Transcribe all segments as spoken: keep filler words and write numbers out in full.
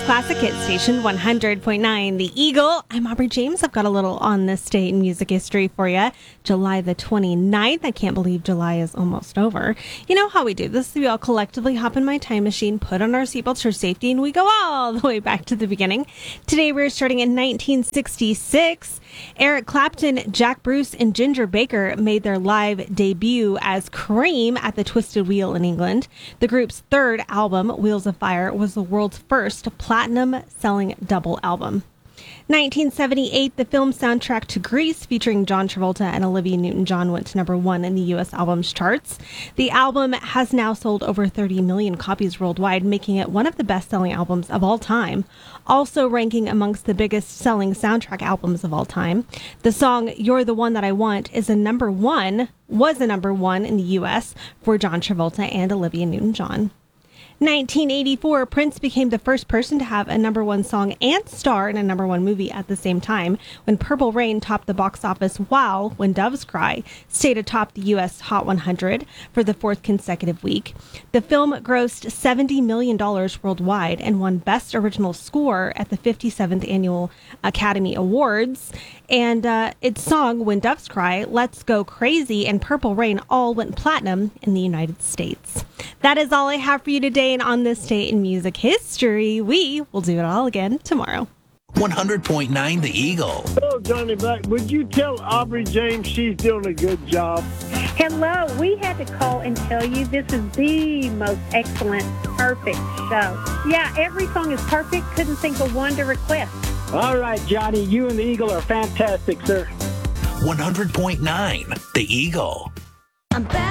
Classic Hit Station one hundred point nine The Eagle. I'm Aubrey James. I've got a little on this day in music history for you. July the twenty-ninth. I can't believe July is almost over. You know how we do this. We all collectively hop in my time machine, put on our seatbelts for safety, and we go all the way back to the beginning. Today we're starting in nineteen sixty-six. Eric Clapton, Jack Bruce, and Ginger Baker made their live debut as Cream at the Twisted Wheel in England. The group's third album, Wheels of Fire, was the world's first platinum-selling double album. nineteen seventy-eight, the film soundtrack to Grease, featuring John Travolta and Olivia Newton-John, went to number one in the U S albums charts. The album has now sold over thirty million copies worldwide, making it one of the best-selling albums of all time, also ranking amongst the biggest-selling soundtrack albums of all time. The song You're the One That I Want is a number one, was a number one in the U S for John Travolta and Olivia Newton-John. nineteen eighty-four, Prince became the first person to have a number one song and star in a number one movie at the same time, when Purple Rain topped the box office while When Doves Cry stayed atop the U S Hot one hundred for the fourth consecutive week. The film grossed seventy million dollars worldwide and won Best Original Score at the fifty-seventh Annual Academy Awards. And uh, its song, When Doves Cry, Let's Go Crazy, and Purple Rain all went platinum in the United States. That is all I have for you today, and on this day in music history, we will do it all again tomorrow. one hundred point nine The Eagle. Hello, Johnny Black. Would you tell Aubrey James she's doing a good job? Hello. We had to call and tell you this is the most excellent, perfect show. Yeah, every song is perfect. Couldn't think of one to request. All right, Johnny, you and the Eagle are fantastic, sir. one hundred point nine The Eagle. I'm back.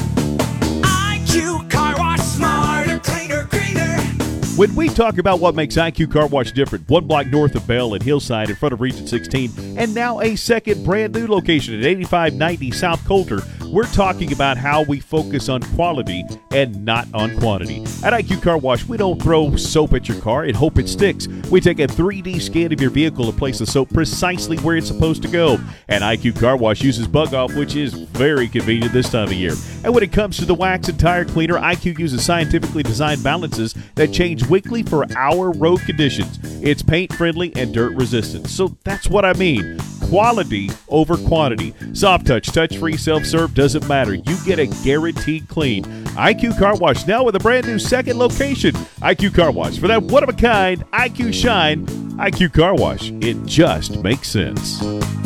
I Q Car Wash, smarter, cleaner, greener. When we talk about what makes I Q Car Wash different, one block north of Bell and Hillside in front of Region sixteen, and now a second brand new location at eighty-five ninety South Coulter, we're talking about how we focus on quality and not on quantity. At I Q Car Wash, we don't throw soap at your car and hope it sticks. We take a three D scan of your vehicle and place the soap precisely where it's supposed to go. And I Q Car Wash uses Bug Off, which is very convenient this time of year. And when it comes to the wax and tire cleaner, I Q uses scientifically designed balances that change weekly for our road conditions. It's paint friendly and dirt resistant. So that's what I mean. Quality over quantity. Soft touch, touch-free, self-serve, doesn't matter. You get a guaranteed clean. I Q Car Wash now with a brand new second location. I Q Car Wash. For that one-of-a-kind I Q shine, I Q Car Wash. It just makes sense.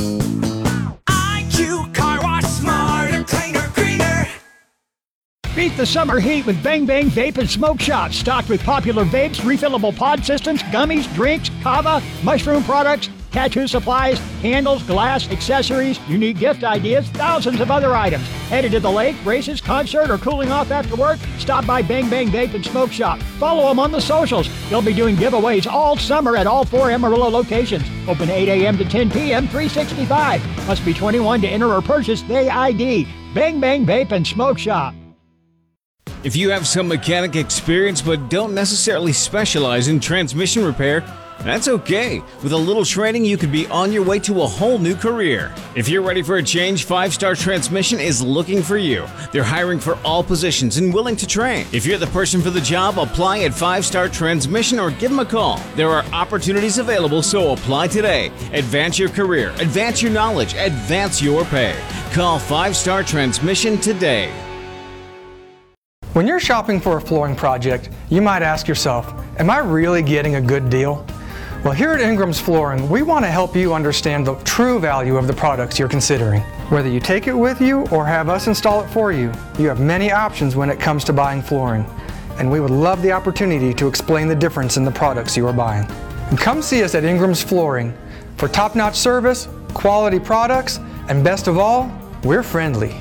I Q Car Wash, smarter, cleaner, greener. Beat the summer heat with Bang Bang Vape and Smoke Shop, stocked with popular vapes, refillable pod systems, gummies, drinks, kava, mushroom products, tattoo supplies, candles, glass, accessories, unique gift ideas, thousands of other items. Headed to the lake, races, concert, or cooling off after work? Stop by Bang Bang Vape and Smoke Shop. Follow them on the socials. They'll be doing giveaways all summer at all four Amarillo locations. Open eight a.m. to ten p.m., three sixty-five. Must be twenty-one to enter or purchase the I D. Bang Bang Vape and Smoke Shop. If you have some mechanic experience but don't necessarily specialize in transmission repair, that's okay. With a little training, you could be on your way to a whole new career. If you're ready for a change, Five Star Transmission is looking for you. They're hiring for all positions and willing to train. If you're the person for the job, apply at Five Star Transmission or give them a call. There are opportunities available, so apply today. Advance your career, advance your knowledge, advance your pay. Call Five Star Transmission today. When you're shopping for a flooring project, you might ask yourself, am I really getting a good deal? Well, here at Ingram's Flooring, we want to help you understand the true value of the products you're considering. Whether you take it with you or have us install it for you, you have many options when it comes to buying flooring. And we would love the opportunity to explain the difference in the products you are buying. And come see us at Ingram's Flooring for top-notch service, quality products, and best of all, we're friendly.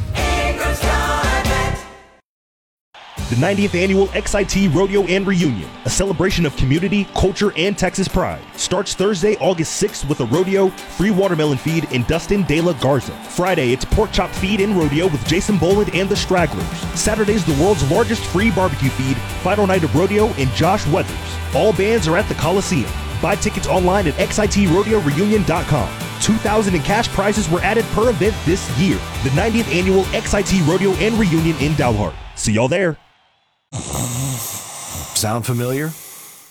The ninetieth Annual X I T Rodeo and Reunion, a celebration of community, culture, and Texas pride, starts Thursday, August sixth with a rodeo, free watermelon feed, and Dustin De La Garza. Friday, it's pork chop feed and rodeo with Jason Boland and the Stragglers. Saturday's the world's largest free barbecue feed, final night of rodeo, and Josh Weathers. All bands are at the Coliseum. Buy tickets online at X I T rodeo reunion dot com. two thousand dollars in cash prizes were added per event this year. The ninetieth Annual X I T Rodeo and Reunion in Dalhart. See y'all there. Sound familiar?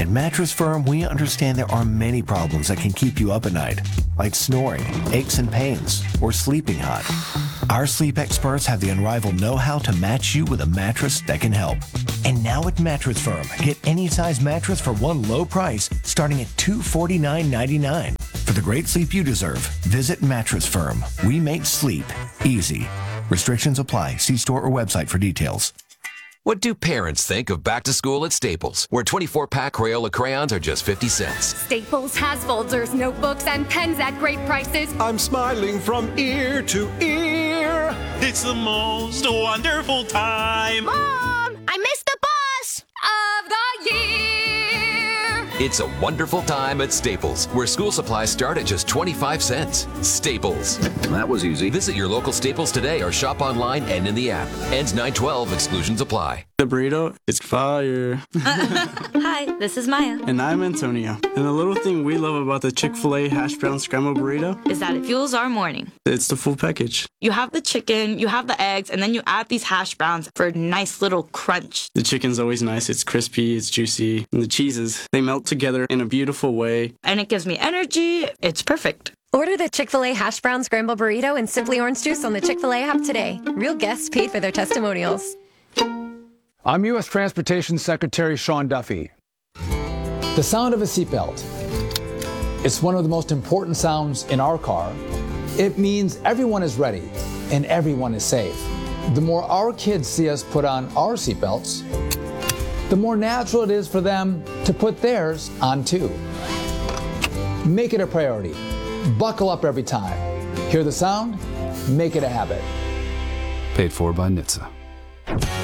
At Mattress Firm, we understand there are many problems that can keep you up at night, like snoring, aches and pains, or sleeping hot. Our sleep experts have the unrivaled know-how to match you with a mattress that can help. And now at Mattress Firm, get any size mattress for one low price starting at two hundred forty-nine ninety-nine. For the great sleep you deserve, visit Mattress Firm. We make sleep easy. Restrictions apply. See store or website for details. What do parents think of back to school at Staples, where twenty-four pack Crayola crayons are just fifty cents? Staples has folders, notebooks, and pens at great prices. I'm smiling from ear to ear. It's the most wonderful time. Mom, I missed the bus of the year. It's a wonderful time at Staples, where school supplies start at just twenty-five cents. Staples. That was easy. Visit your local Staples today or shop online and in the app. Ends nine twelve. Exclusions apply. The burrito is fire. Hi, this is Maya. And I'm Antonio. And the little thing we love about the Chick-fil-A hash brown scrambled burrito is that it fuels our morning. It's the full package. You have the chicken, you have the eggs, and then you add these hash browns for a nice little crunch. The chicken's always nice. It's crispy, it's juicy. And the cheeses, they melt together in a beautiful way. And it gives me energy. It's perfect. Order the Chick-fil-A hash brown scrambled burrito and Simply Orange Juice on the Chick-fil-A app today. Real guests paid for their testimonials. I'm U S Transportation Secretary Sean Duffy. The sound of a seatbelt. It's one of the most important sounds in our car. It means everyone is ready and everyone is safe. The more our kids see us put on our seatbelts, the more natural it is for them to put theirs on too. Make it a priority. Buckle up every time. Hear the sound? Make it a habit. Paid for by N H T S A.